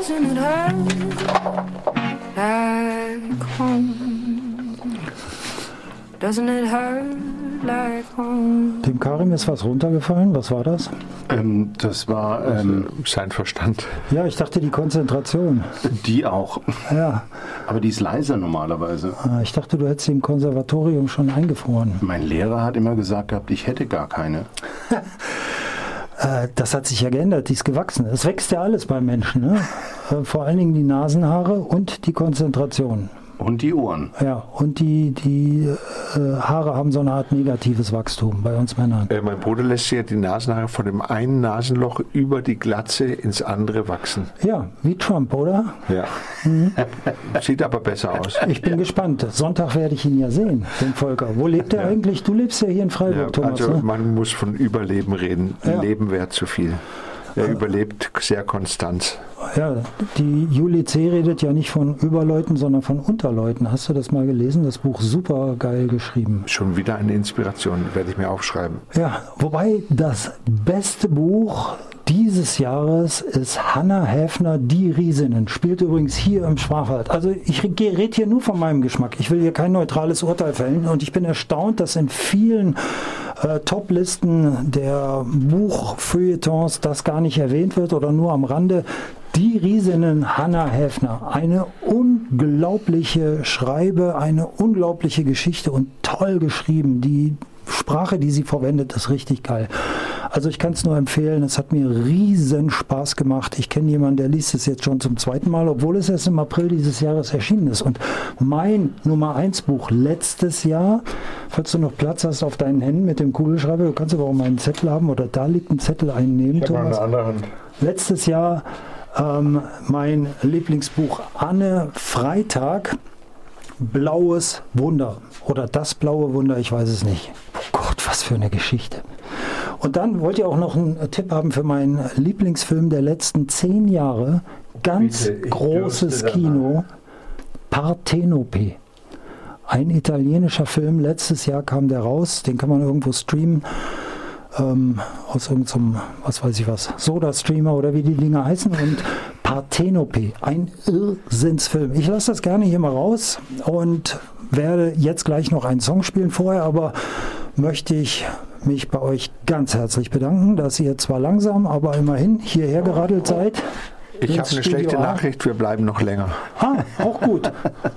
Doesn't it hurt like home? Doesn't it hurt like home? Dem Karim ist was runtergefallen. Was war das? Das war sein Verstand. Ja, ich dachte die Konzentration. Die auch. Ja. Aber die ist leiser normalerweise. Ich dachte, du hättest sie im Konservatorium schon eingefroren. Mein Lehrer hat immer gesagt gehabt, ich hätte gar keine. Das hat sich ja geändert, die ist gewachsen. Es wächst ja alles beim Menschen, ne? Vor allen Dingen die Nasenhaare und die Konzentration. Und die Ohren. Ja, und die Haare haben so eine Art negatives Wachstum bei uns Männern. Mein Bruder lässt sich ja die Nasenhaare von dem einen Nasenloch über die Glatze ins andere wachsen. Ja, wie Trump, oder? Ja. Sieht aber besser aus. Ich bin gespannt. Sonntag werde ich ihn ja sehen, den Volker. Wo lebt er eigentlich? Du lebst ja hier in Freiburg, Thomas. Also ne? man muss von Überleben reden. Ja. Leben wäre zu viel. Er überlebt sehr konstant. Ja, die Julie C. redet ja nicht von Überleuten, sondern von Unterleuten. Hast du das mal gelesen? Das Buch super geil geschrieben. Schon wieder eine Inspiration, werde ich mir aufschreiben. Ja, wobei das beste Buch dieses Jahres ist Hannah Häfner, Die Riesinnen. Spielt übrigens hier im Schwarzwald. Also ich rede hier nur von meinem Geschmack. Ich will hier kein neutrales Urteil fällen. Und ich bin erstaunt, dass in vielen Top-Listen der Buchfeuilletons das gar nicht erwähnt wird oder nur am Rande. Die Riesinnen, Hannah Häfner. Eine unglaubliche Schreibe, eine unglaubliche Geschichte und toll geschrieben. Die Sprache, die sie verwendet, ist richtig geil. Also ich kann es nur empfehlen, es hat mir riesen Spaß gemacht. Ich kenne jemanden, der liest es jetzt schon zum zweiten Mal, obwohl es erst im April dieses Jahres erschienen ist. Und mein Nummer 1 Buch letztes Jahr, falls du noch Platz hast auf deinen Händen mit dem Kugelschreiber, du kannst aber auch mal einen Zettel haben oder da liegt ein Zettel einnehmen, Ich habe Thomas. eine andere Hand. Letztes Jahr mein Lieblingsbuch Anne Freitag, Blaues Wunder oder Das blaue Wunder, ich weiß es nicht. Oh Gott, was für eine Geschichte. Und dann wollt ihr auch noch einen Tipp haben für meinen Lieblingsfilm der letzten 10 Jahre. Ganz Bitte, großes Kino. Partenope. Ein italienischer Film. Letztes Jahr kam der raus. Den kann man irgendwo streamen. Aus irgendeinem, was weiß ich was, Soda-Streamer oder wie die Dinger heißen. Und Partenope. Ein Irrsinnsfilm. Ich lasse das gerne hier mal raus und werde jetzt gleich noch einen Song spielen. Vorher aber möchte ich mich bei euch ganz herzlich bedanken, dass ihr zwar langsam, aber immerhin hierher geradelt seid. Ich habe eine schlechte Nachricht, wir bleiben noch länger. Ah, auch gut.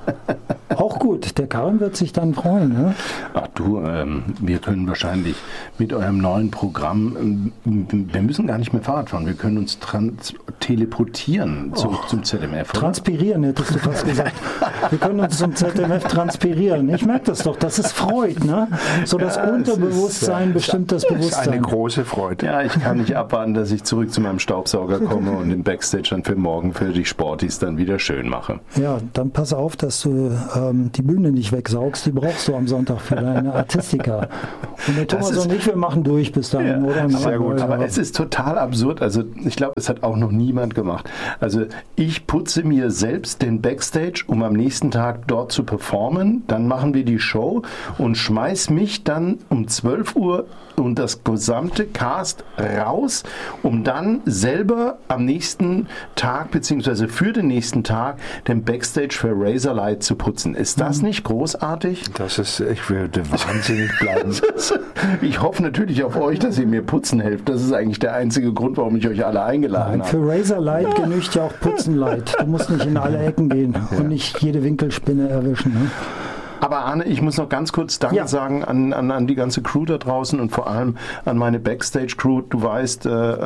Auch gut. Der Karim wird sich dann freuen. Ne? Ach du, wir können wahrscheinlich mit eurem neuen Programm, wir müssen gar nicht mehr Fahrrad fahren, wir können uns teleportieren zum ZMF. Oder? Transpirieren, hättest du fast gesagt. Wir können uns zum ZMF transpirieren. Ich merke das doch, das ist Freud. Ne? So das Unterbewusstsein bestimmt das Bewusstsein. Das ist eine große Freude. Ja, ich kann nicht abwarten, dass ich zurück zu meinem Staubsauger komme und den Backstage dann für morgen für die Sportis dann wieder schön mache. Ja, dann pass auf, dass du die Bühne nicht wegsaugst, die brauchst du am Sonntag für deine Artistika. Und der Thomas und ich, wir machen durch bis dahin, ja, oder? Sehr gut. Aber es ist total absurd. Also ich glaube, es hat auch noch niemand gemacht. Also ich putze mir selbst den Backstage, um am nächsten Tag dort zu performen. Dann machen wir die Show und schmeiß mich dann um 12 Uhr und das gesamte Cast raus, um dann selber am nächsten Tag beziehungsweise für den nächsten Tag den Backstage für Razorlight zu putzen. Ist das nicht großartig? Das ist, ich würde wahnsinnig bleiben. Ich hoffe natürlich auf euch, dass ihr mir putzen helft. Das ist eigentlich der einzige Grund, warum ich euch alle eingeladen habe. Für Razorlight genügt ja auch Putzenlight. Du musst nicht in alle Ecken gehen und nicht jede Winkelspinne erwischen. Ne? Aber Arne, ich muss noch ganz kurz Danke sagen an die ganze Crew da draußen und vor allem an meine Backstage-Crew. Du weißt,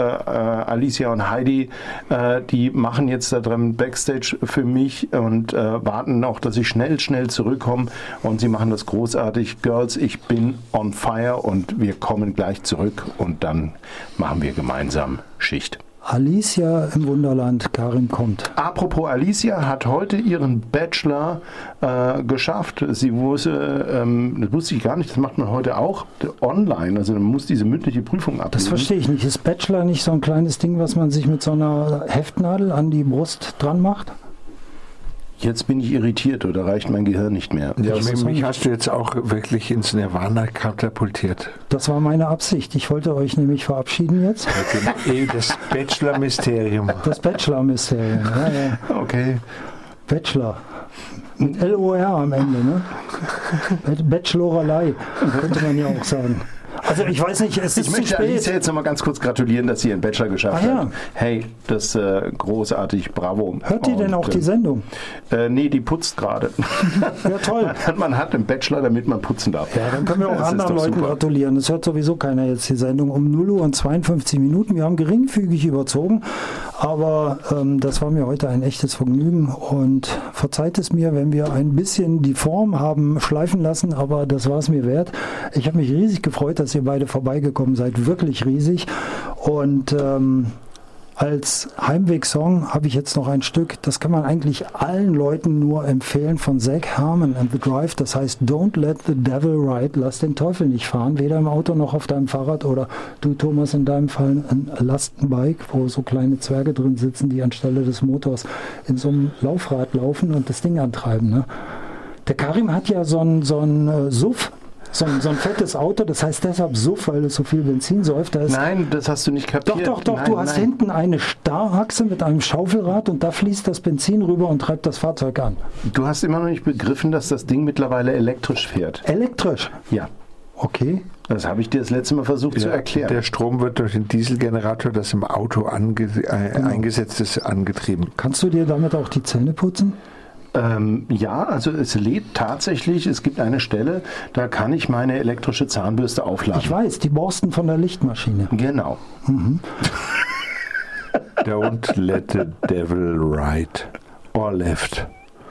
Alicia und Heidi, die machen jetzt da drin Backstage für mich und warten auch, dass ich schnell zurückkomme und sie machen das großartig. Girls, ich bin on fire und wir kommen gleich zurück und dann machen wir gemeinsam Schicht. Alicia im Wunderland, Karim kommt. Apropos, Alicia hat heute ihren Bachelor geschafft. Sie wusste, das wusste ich gar nicht, das macht man heute auch online. Also man muss diese mündliche Prüfung ablegen. Das verstehe ich nicht. Ist Bachelor nicht so ein kleines Ding, was man sich mit so einer Heftnadel an die Brust dran macht? Jetzt bin ich irritiert oder reicht mein Gehirn nicht mehr. Ja, Ich weiß mich nicht. hast du jetzt auch wirklich ins Nirvana katapultiert. Das war meine Absicht. Ich wollte euch nämlich verabschieden jetzt. Das Bachelor-Mysterium. Das Bachelor-Mysterium. Ja. Okay. Bachelor. Mit LOR am Ende, ne? Bachelorerlei, könnte man ja auch sagen. Also ich weiß nicht, es ist Ich zu möchte Alicia spät. jetzt noch mal ganz kurz gratulieren, dass sie ihren Bachelor geschafft Ah, ja. hat. Hey, das großartig, bravo. Hört ihr denn auch die Sendung? Nee, die putzt gerade. Ja, toll. Man hat einen Bachelor, damit man putzen darf. Ja, dann können wir auch Das ist anderen doch Leuten super. gratulieren. Das hört sowieso keiner jetzt die Sendung um 0 Uhr und 52 Minuten. Wir haben geringfügig überzogen, aber das war mir heute ein echtes Vergnügen und verzeiht es mir, wenn wir ein bisschen die Form haben schleifen lassen, aber das war es mir wert. Ich habe mich riesig gefreut, dass ihr beide vorbeigekommen seid, wirklich riesig. Und als Heimwegsong habe ich jetzt noch ein Stück, das kann man eigentlich allen Leuten nur empfehlen, von Zach Harmon and the Drive. Das heißt, Don't let the devil ride, lass den Teufel nicht fahren, weder im Auto noch auf deinem Fahrrad oder du, Thomas, in deinem Fall ein Lastenbike, wo so kleine Zwerge drin sitzen, die anstelle des Motors in so einem Laufrad laufen und das Ding antreiben. Ne? Der Karim hat ja so ein Suff, so ein fettes Auto, das heißt deshalb Suff, weil es so viel Benzin säuft. Da ist Nein, das hast du nicht kapiert. doch, Nein, du hast nein. hinten eine Starrachse mit einem Schaufelrad und da fließt das Benzin rüber und treibt das Fahrzeug an. Du hast immer noch nicht begriffen, dass das Ding mittlerweile elektrisch fährt. Elektrisch. Ja, Okay. das habe ich dir das letzte Mal versucht zu Ja, erklären. der Strom wird durch den Dieselgenerator, das im Auto eingesetzt ist, angetrieben. Kannst du dir damit auch die Zähne putzen? Ja, also es lädt tatsächlich, es gibt eine Stelle, da kann ich meine elektrische Zahnbürste aufladen. Ich weiß, die Borsten von der Lichtmaschine. Genau. Don't let the devil right or left.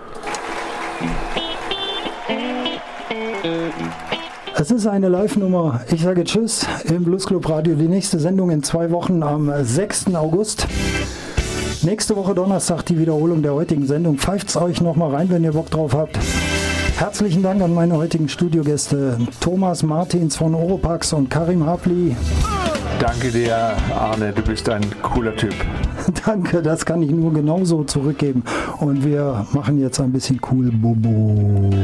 Es ist eine Live-Nummer. Ich sage Tschüss im Blues Club Radio. Die nächste Sendung in 2 Wochen am 6. August. Nächste Woche Donnerstag die Wiederholung der heutigen Sendung. Pfeift's euch nochmal rein, wenn ihr Bock drauf habt. Herzlichen Dank an meine heutigen Studiogäste Thomas Martins von Oropax und Karim Hapli. Danke dir, Arne, du bist ein cooler Typ. Danke, das kann ich nur genauso zurückgeben. Und wir machen jetzt ein bisschen cool Bobo.